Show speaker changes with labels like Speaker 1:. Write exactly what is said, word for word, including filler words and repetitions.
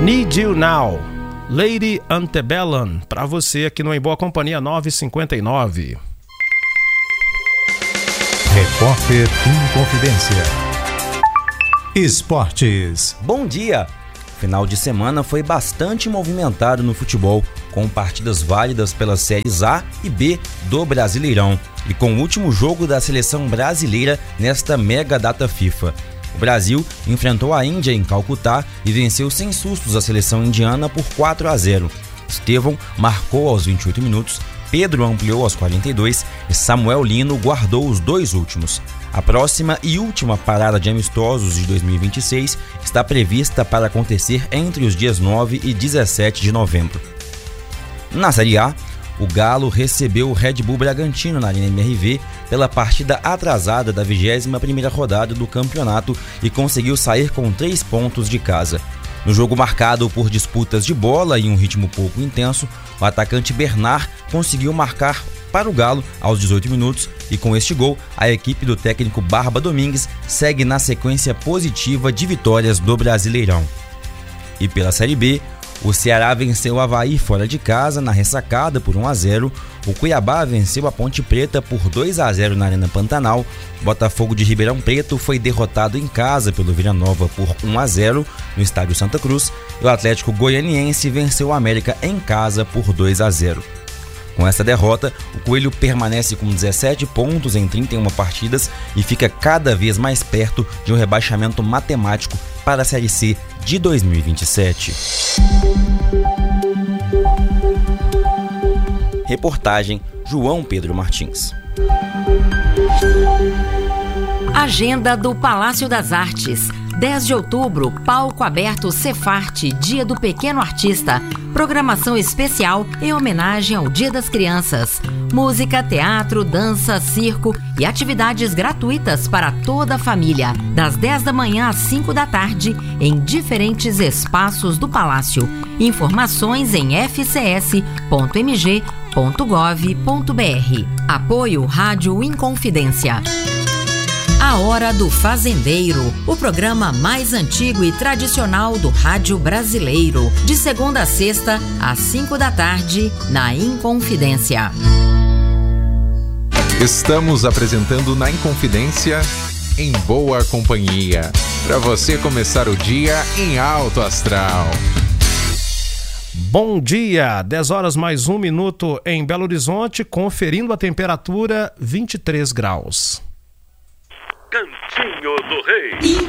Speaker 1: Need You Now, Lady Antebellum, pra você aqui no Em Boa Companhia nove e cinquenta e nove.
Speaker 2: Repórter Inconfidência. Esportes.
Speaker 3: Bom dia! Final de semana foi bastante movimentado no futebol, com partidas válidas pelas séries A e B do Brasileirão e com o último jogo da seleção brasileira nesta mega data FIFA. O Brasil enfrentou a Índia em Calcutá e venceu sem sustos a seleção indiana por quatro a zero. Estevão marcou aos vinte e oito minutos, Pedro ampliou aos quarenta e dois e Samuel Lino guardou os dois últimos. A próxima e última parada de amistosos de dois mil e vinte e seis está prevista para acontecer entre os dias nove e dezessete de novembro. Na Série A, o Galo recebeu o Red Bull Bragantino na Arena M R V pela partida atrasada da vigésima primeira rodada do campeonato e conseguiu sair com três pontos de casa. No jogo marcado por disputas de bola e um ritmo pouco intenso, o atacante Bernard conseguiu marcar para o Galo aos dezoito minutos e com este gol, a equipe do técnico Barba Domingues segue na sequência positiva de vitórias do Brasileirão. E pela Série B, o Ceará venceu o Avaí fora de casa na ressacada por um a zero, o Cuiabá venceu a Ponte Preta por dois a zero na Arena Pantanal, o Botafogo de Ribeirão Preto foi derrotado em casa pelo Vila Nova por um a zero no Estádio Santa Cruz e o Atlético Goianiense venceu o América em casa por dois a zero. Com essa derrota, o Coelho permanece com dezessete pontos em trinta e uma partidas e fica cada vez mais perto de um rebaixamento matemático para a Série C de dois mil e vinte e sete. Reportagem João Pedro Martins.
Speaker 4: Agenda do Palácio das Artes. dez de outubro, palco aberto Cefarte, Dia do Pequeno Artista. Programação especial em homenagem ao Dia das Crianças. Música, teatro, dança, circo e atividades gratuitas para toda a família. Das dez da manhã às cinco da tarde, em diferentes espaços do Palácio. Informações em f c s ponto m g ponto gov ponto b r. Apoio Rádio Inconfidência. A Hora do Fazendeiro, o programa mais antigo e tradicional do rádio brasileiro, de segunda a sexta, às cinco da tarde, na Inconfidência.
Speaker 2: Estamos apresentando na Inconfidência, Em Boa Companhia, para você começar o dia em alto astral.
Speaker 1: Bom dia, dez horas mais um minuto em Belo Horizonte, conferindo a temperatura vinte e três graus.
Speaker 5: Cantinho do Rei.